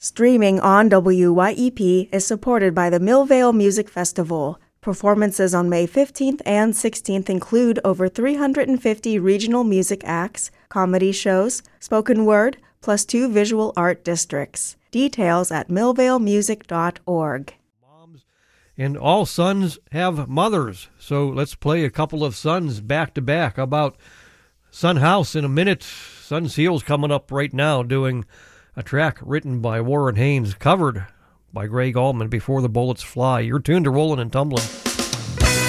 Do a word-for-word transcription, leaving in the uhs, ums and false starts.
Streaming on W Y E P is supported by the Millvale Music Festival. Performances on May fifteenth and sixteenth include over three hundred fifty regional music acts, comedy shows, spoken word, plus two visual art districts. Details at millvale music dot org. And all sons have mothers, so let's play a couple of sons back to back. How about Son House in a minute? Son Seal's coming up right now doing a track written by Warren Haynes, covered by Greg Allman, Before the Bullets Fly. You're tuned to Rollin' and Tumblin'.